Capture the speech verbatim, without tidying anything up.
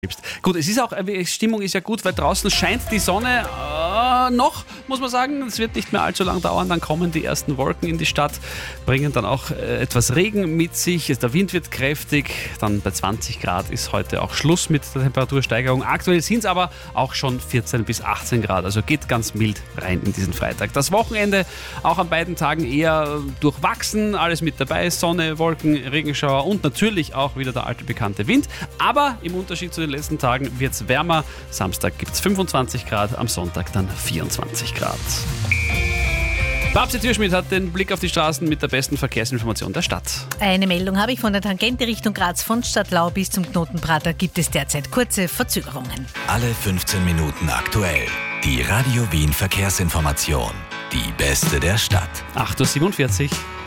Gut, es ist auch, die Stimmung ist ja gut, weil draußen scheint die Sonne äh, noch, muss man sagen. Es wird nicht mehr allzu lang dauern, dann kommen die ersten Wolken in die Stadt, bringen dann auch äh, etwas Regen mit sich. Der Wind wird kräftig, dann bei zwanzig Grad ist heute auch Schluss mit der Temperatursteigerung. Aktuell sind es aber auch schon vierzehn bis achtzehn Grad, also geht ganz mild rein in diesen Freitag. Das Wochenende auch an beiden Tagen eher durchwachsen, alles mit dabei, Sonne, Wolken, Regenschauer und natürlich auch wieder der alte bekannte Wind. Aber im Unterschied zu den letzten Tagen wird es wärmer. Samstag gibt es fünfundzwanzig Grad, am Sonntag dann vierundzwanzig Grad. Babsi Türschmidt hat den Blick auf die Straßen mit der besten Verkehrsinformation der Stadt. Eine Meldung habe ich von der Tangente Richtung Graz. Von Stadtlau bis zum Knoten Prater gibt es derzeit kurze Verzögerungen. Alle fünfzehn Minuten aktuell. Die Radio Wien Verkehrsinformation. Die beste der Stadt. acht Uhr siebenundvierzig.